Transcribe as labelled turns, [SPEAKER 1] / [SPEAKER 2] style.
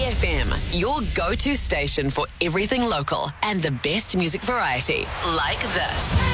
[SPEAKER 1] EFM, your go-to station for everything local and the best music variety, like this.